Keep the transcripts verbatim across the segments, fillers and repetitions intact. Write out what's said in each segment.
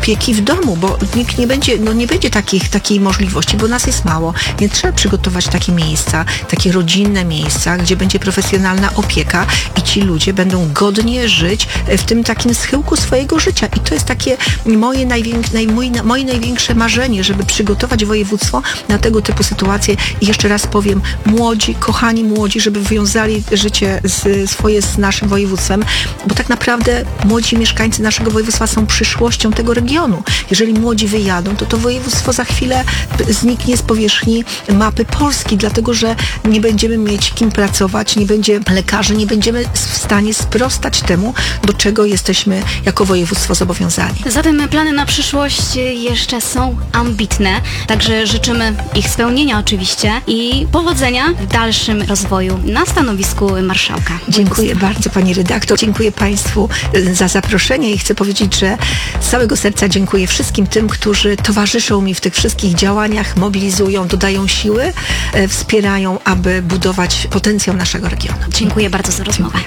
opieki w domu, bo nikt nie będzie, no nie będzie takich, takiej możliwości, bo nas jest mało. Więc trzeba przygotować takie miejsca, takie rodzinne miejsca, gdzie będzie profesjonalna opieka i ci ludzie będą godnie żyć w tym takim schyłku swojego życia. I to jest takie moje, najwięk, naj, mój, moje największe marzenie, żeby przygotować województwo na tego typu sytuacje. I jeszcze raz powiem, młodzi, kochani młodzi, żeby wiązali życie z, swoje z naszym województwem, bo tak naprawdę młodzi mieszkańcy naszego województwa są przyszłością tego regionu. Jeżeli młodzi wyjadą, to to województwo za chwilę zniknie z powierzchni mapy Polski, dlatego że nie będziemy mieć kim pracować, nie będzie lekarzy, nie będziemy w stanie sprostać temu, do czego jesteśmy jako województwo zobowiązani. Zatem plany na przyszłość jeszcze są ambitne, także życzymy ich spełnienia oczywiście i powodzenia w dalszym rozwoju na stanowisku marszałka. Dziękuję bardzo pani redaktor, dziękuję państwu za zaproszenie i chcę powiedzieć, że z całego serca dziękuję wszystkim tym, którzy towarzyszą mi w tych wszystkich działaniach, mobilizują, dodają siły, wspierają, aby budować potencjał naszego regionu. Dziękuję bardzo za rozmowę.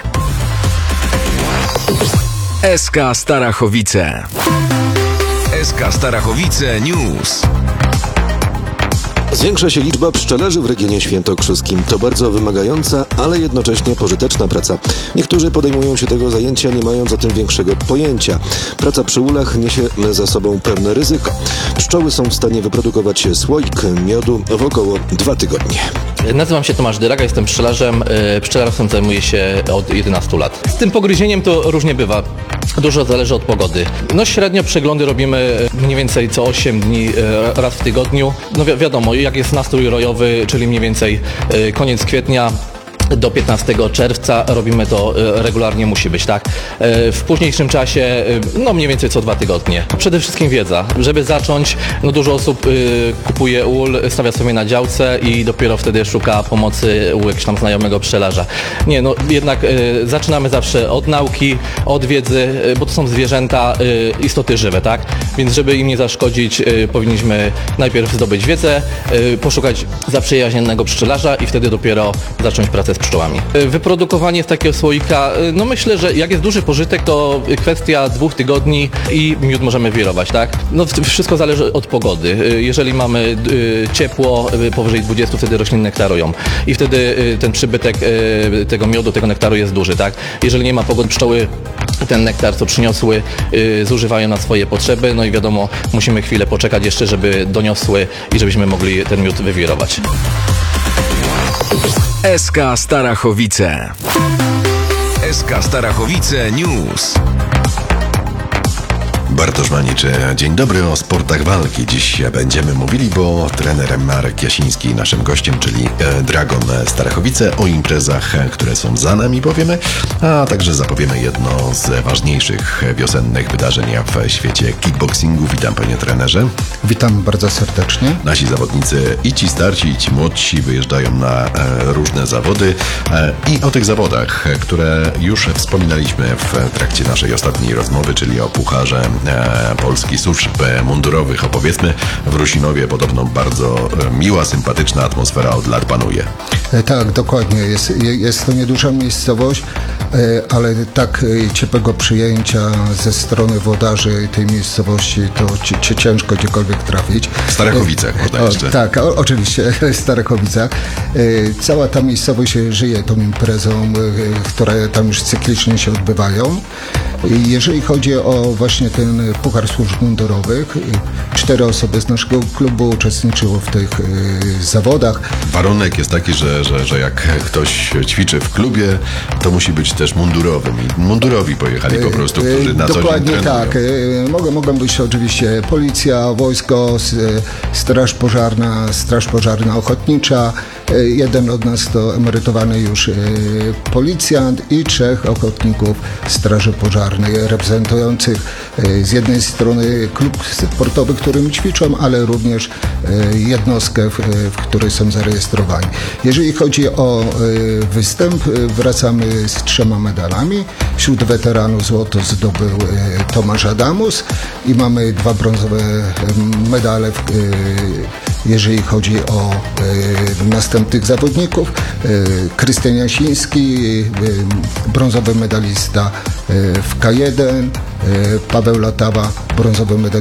S K Starachowice. S K Starachowice News. Zwiększa się liczba pszczelarzy w regionie świętokrzyskim. To bardzo wymagająca, ale jednocześnie pożyteczna praca. Niektórzy podejmują się tego zajęcia, nie mając o tym większego pojęcia. Praca przy ulach niesie za sobą pewne ryzyko. Pszczoły są w stanie wyprodukować słoik miodu w około dwa tygodnie. Nazywam się Tomasz Dyraga, jestem pszczelarzem. Pszczelarstwem zajmuję się od jedenastu lat. Z tym pogryzieniem to różnie bywa. Dużo zależy od pogody. No średnio przeglądy robimy mniej więcej co osiem dni raz w tygodniu. No wi- wiadomo, jak jest nastrój rojowy, czyli mniej więcej koniec kwietnia do piętnastego czerwca robimy to regularnie, musi być, tak? W późniejszym czasie, no mniej więcej co dwa tygodnie. Przede wszystkim wiedza. Żeby zacząć, no dużo osób kupuje ul, stawia sobie na działce i dopiero wtedy szuka pomocy u jakiegoś tam znajomego pszczelarza. Nie, no jednak zaczynamy zawsze od nauki, od wiedzy, bo to są zwierzęta, istoty żywe, tak? Więc żeby im nie zaszkodzić, powinniśmy najpierw zdobyć wiedzę, poszukać zaprzyjaźnionego pszczelarza i wtedy dopiero zacząć pracę z pszczołami. Wyprodukowanie z takiego słoika, no myślę, że jak jest duży pożytek, to kwestia dwóch tygodni i miód możemy wirować, tak? No wszystko zależy od pogody. Jeżeli mamy ciepło, powyżej dwudziestu, wtedy rośliny nektarują i wtedy ten przybytek tego miodu, tego nektaru jest duży, tak? Jeżeli nie ma pogody, pszczoły ten nektar, co przyniosły, zużywają na swoje potrzeby, no i wiadomo, musimy chwilę poczekać jeszcze, żeby doniosły i żebyśmy mogli ten miód wywirować. S K Starachowice. S K Starachowice News. Bartosz Maniczy, dzień dobry, o sportach walki. Dziś będziemy mówili, bo trener Marek Jasiński naszym gościem, czyli Dragon Starachowice. O imprezach, które są za nami, powiemy, a także zapowiemy jedno z ważniejszych wiosennych wydarzeń w świecie kickboxingu. Witam, panie trenerze. Witam bardzo serdecznie. Nasi zawodnicy, i ci starsi, i ci młodsi, wyjeżdżają na e, różne zawody e, i o tych zawodach, które już wspominaliśmy w trakcie naszej ostatniej rozmowy, czyli o Pucharze e, Polski Służb Mundurowych. Opowiedzmy, w Rusinowie podobno bardzo e, miła, sympatyczna atmosfera od lat panuje. E, tak, dokładnie. Jest, jest to nieduża miejscowość, e, ale tak e, ciepłego przyjęcia ze strony włodarzy tej miejscowości to ci, ci ciężko gdziekolwiek trafić. W Starachowicach można jeszcze. O, tak, o, oczywiście, w Starachowicach. E, cała ta miejscowość żyje tą imprezą, e, które tam już cyklicznie się odbywają. I jeżeli chodzi o właśnie ten Puchar Służb Mundurowych, cztery osoby z naszego klubu uczestniczyło w tych e, zawodach. Warunek jest taki, że, że, że jak ktoś ćwiczy w klubie, to musi być też mundurowym. I mundurowi pojechali po prostu, którzy na co dzień Dokładnie trenują. tak. Mogą, mogą być oczywiście policja, wojsko, straż pożarna, straż pożarna ochotnicza. Jeden od nas to emerytowany już policjant i trzech ochotników straży pożarnej, reprezentujących z jednej strony klub sportowy, którym ćwiczą, ale również jednostkę, w której są zarejestrowani. Jeżeli chodzi o występ, wracamy z trzema medalami. Wśród weteranów złoto zdobył Tomasz Adamus i mamy dwa brązowe medale, jeżeli chodzi o następnych zawodników. Krystian Jasiński, brązowy medalista w K jeden, Paweł Latawa, brązowy medalista